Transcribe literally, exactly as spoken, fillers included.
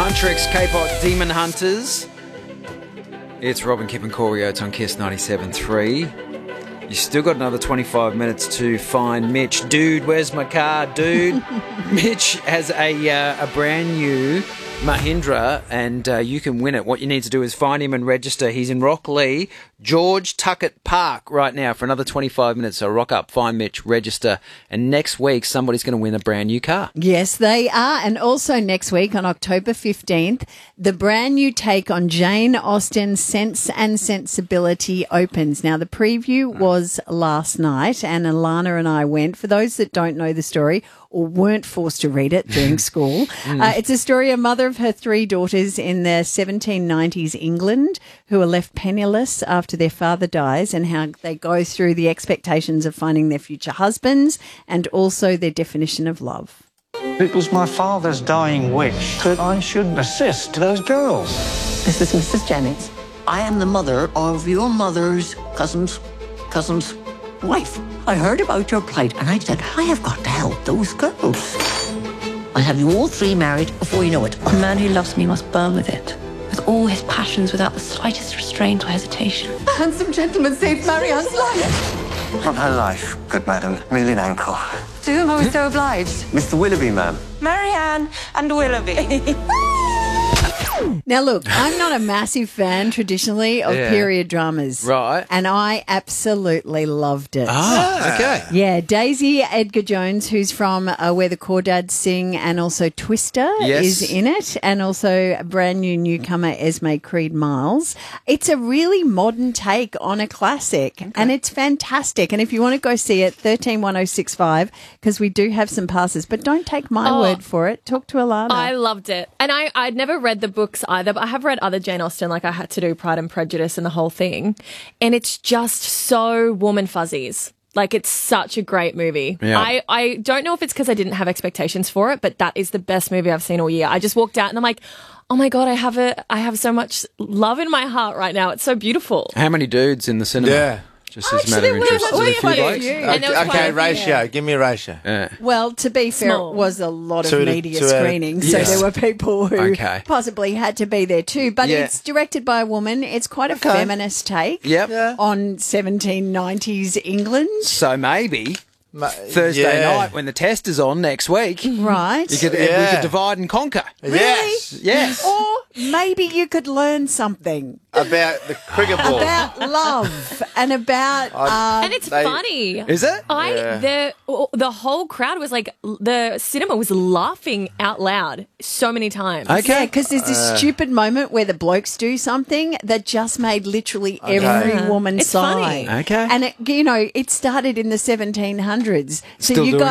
Huntrix, K-pop Demon Hunters. It's Robin, Kip and Corey Oates on Kiss ninety-seven point three. You still got another twenty-five minutes to find Mitch. Dude, where's my car? Dude. Mitch has a uh, a brand new Mahindra, and uh, you can win it. What you need to do is find him and register. He's in Rocklea, George Tuckett Park right now for another twenty-five minutes. So rock up, find Mitch, register, and next week somebody's going to win a brand new car. Yes, they are. And also next week on October fifteenth, the brand new take on Jane Austen's Sense and Sensibility opens. Now, the preview was last night, and Alana and I went. For those that don't know the story or weren't forced to read it during school, uh, it's a story of a mother of her three daughters in the seventeen nineties England who are left penniless after their father dies, and how they go through the expectations of finding their future husbands and also their definition of love. It was my father's dying wish that I should assist those girls. This is Missus Jennings. I am the mother of your mother's cousin's cousin's wife. I heard about your plight and I said, I have got to help those girls. I'll have you all three married before you know it. A man who loves me must burn with it, with all his passions without the slightest restraint or hesitation. A handsome gentleman saved Marianne's life. Not her life, good madam. Merely an ankle. To whom are we so obliged? Mister Willoughby, ma'am. Marianne and Willoughby. Now, look, I'm not a massive fan traditionally of Yeah. period dramas. Right. And I absolutely loved it. Ah, okay. Yeah, Daisy Edgar Jones, who's from uh, Where the Crawdads Sing, and also Twister, Yes. is in it, and also a brand new newcomer, Esme Creed Miles. It's a really modern take on a classic, and it's fantastic. And if you want to go see it, thirteen one oh six five, because we do have some passes, but don't take my Oh. word for it. Talk to Alana. I loved it. And I, I'd never read the books either, but I have read other Jane Austen, like I had to do Pride and Prejudice and the whole thing. And it's just so warm and fuzzies. Like, it's such a great movie. Yeah. I, I don't know if it's because I didn't have expectations for it, but that is the best movie I've seen all year. I just walked out and I'm like, oh my God, I have a, I have so much love in my heart right now. It's so beautiful. How many dudes in the cinema? Yeah. Just as a matter of Actually, interest. what Is it a if few I do? blokes? And there was Okay, quite a few. ratio. Give me a ratio. Yeah. Well, to be fair, Small. it was a lot of Two to- media two out of- screenings, so Yes. there were people who Okay. possibly had to be there too. But Yeah. it's directed by a woman. It's quite a Okay. feminist take Yep. Yeah. on seventeen nineties England, So maybe Ma- Thursday yeah. night when the test is on next week, you right? could, we Yeah. could divide and conquer. Yes. Yes. Or maybe you could learn something About the cricket ball. about love and about. Uh, And it's They- funny. Is it? I Yeah. the the whole crowd was like, the cinema was laughing out loud so many times. yeah, Okay. because there's this Uh. stupid moment where the blokes do something that just made literally every woman It's sigh. funny. Okay. And, it, you know, it started in the seventeen hundreds. So Still you doing got